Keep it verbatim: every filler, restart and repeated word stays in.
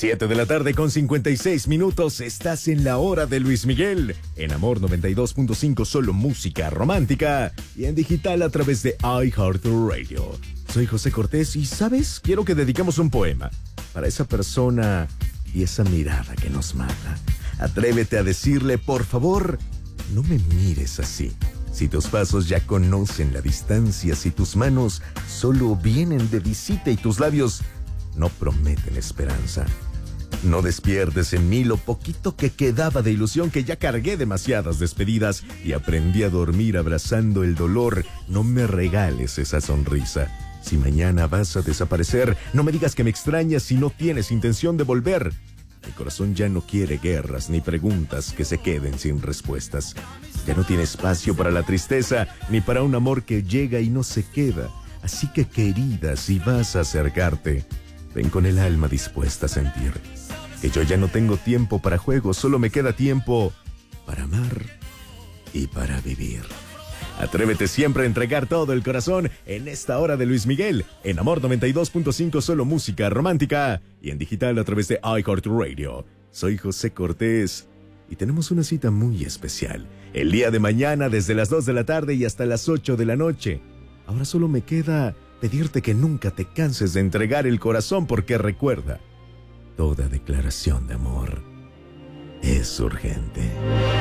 Siete de la tarde con cincuenta y seis minutos, estás en la hora de Luis Miguel, en Amor noventa y dos punto cinco, solo música romántica, y en digital a través de iHeartRadio. Soy José Cortés y, ¿sabes? Quiero que dediquemos un poema para esa persona y esa mirada que nos mata. Atrévete a decirle, por favor, no me mires así. Si tus pasos ya conocen la distancia, si tus manos solo vienen de visita y tus labios no prometen esperanza. No despiertes en mí lo poquito que quedaba de ilusión, que ya cargué demasiadas despedidas y aprendí a dormir abrazando el dolor. No me regales esa sonrisa. Si mañana vas a desaparecer, no me digas que me extrañas si no tienes intención de volver. Mi corazón ya no quiere guerras ni preguntas que se queden sin respuestas. Ya no tiene espacio para la tristeza ni para un amor que llega y no se queda. Así que, querida, si vas a acercarte, ven con el alma dispuesta a sentir que yo ya no tengo tiempo para juegos, solo me queda tiempo para amar y para vivir. Atrévete siempre a entregar todo el corazón en esta hora de Luis Miguel, en Amor noventa y dos punto cinco, solo música romántica, y en digital a través de iHeartRadio. Soy José Cortés y tenemos una cita muy especial el día de mañana desde las dos de la tarde y hasta las ocho de la noche. Ahora solo me queda pedirte que nunca te canses de entregar el corazón, porque recuerda, toda declaración de amor es urgente.